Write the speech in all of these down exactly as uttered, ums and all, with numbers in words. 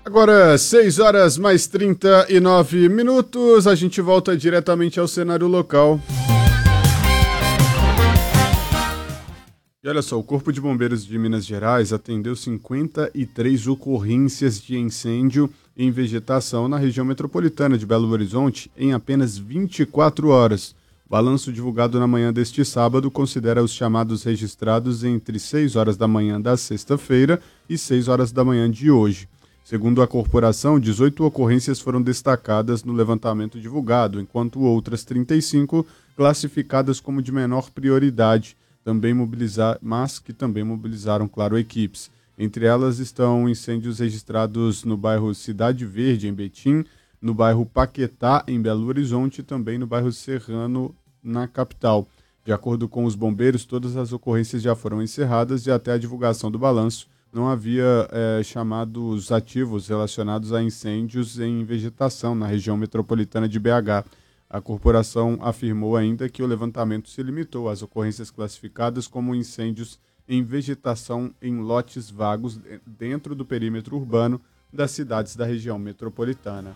Agora, seis horas mais trinta e nove minutos, a gente volta diretamente ao cenário local. E olha só, o Corpo de Bombeiros de Minas Gerais atendeu cinquenta e três ocorrências de incêndio em vegetação na região metropolitana de Belo Horizonte em apenas vinte e quatro horas. O balanço divulgado na manhã deste sábado considera os chamados registrados entre seis horas da manhã da sexta-feira e seis horas da manhã de hoje. Segundo a corporação, dezoito ocorrências foram destacadas no levantamento divulgado, enquanto outras trinta e cinco classificadas como de menor prioridade, também mobilizar, mas que também mobilizaram, claro, equipes. Entre elas estão incêndios registrados no bairro Cidade Verde, em Betim, no bairro Paquetá, em Belo Horizonte, e também no bairro Serrano, na capital. De acordo com os bombeiros, todas as ocorrências já foram encerradas e até a divulgação do balanço não havia é, chamados ativos relacionados a incêndios em vegetação na região metropolitana de B H. A corporação afirmou ainda que o levantamento se limitou às ocorrências classificadas como incêndios em vegetação em lotes vagos dentro do perímetro urbano das cidades da região metropolitana.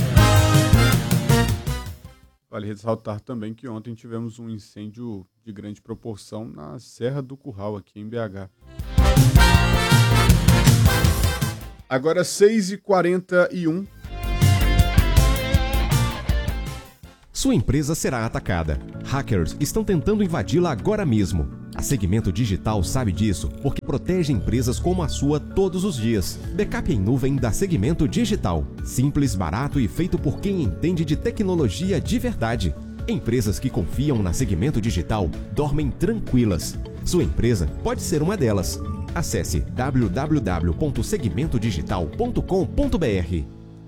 Vale ressaltar também que ontem tivemos um incêndio de grande proporção na Serra do Curral, aqui em B H. Agora seis e quarenta e um. Sua empresa será atacada. Hackers estão tentando invadi-la agora mesmo. A Segmento Digital sabe disso porque protege empresas como a sua todos os dias. Backup em nuvem da Segmento Digital. Simples, barato e feito por quem entende de tecnologia de verdade. Empresas que confiam na Segmento Digital dormem tranquilas. Sua empresa pode ser uma delas. Acesse w w w ponto segmento digital ponto com ponto b r.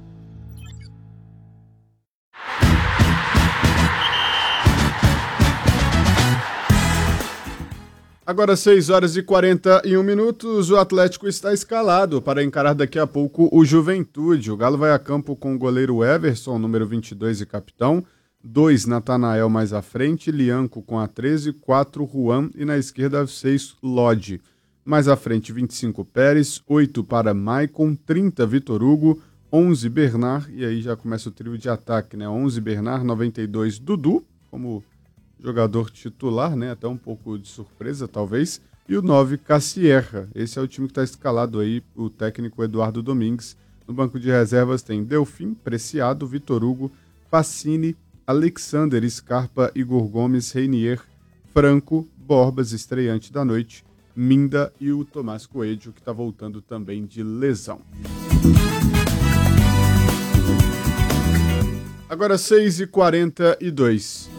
Agora seis horas e quarenta e um minutos, o Atlético está escalado para encarar daqui a pouco o Juventude. O Galo vai a campo com o goleiro Everson, número vinte e dois e capitão, dois Natanael mais à frente, Lianco com a treze, quatro Juan e na esquerda seis Lodi. Mais à frente vinte e cinco Pérez, oito para Maicon, trinta Vitor Hugo, onze Bernard, e aí já começa o trio de ataque, né? onze Bernard, noventa e dois Dudu, como jogador titular, né? Até um pouco de surpresa, talvez. E o nove, Cassierra. Esse é o time que está escalado aí, o técnico Eduardo Domingues. No banco de reservas tem Delfim, Preciado, Vitor Hugo, Pacini, Alexander, Scarpa, Igor Gomes, Reinier, Franco, Borbas, estreante da noite, Minda e o Tomás Coelho, que está voltando também de lesão. Agora seis e quarenta e dois.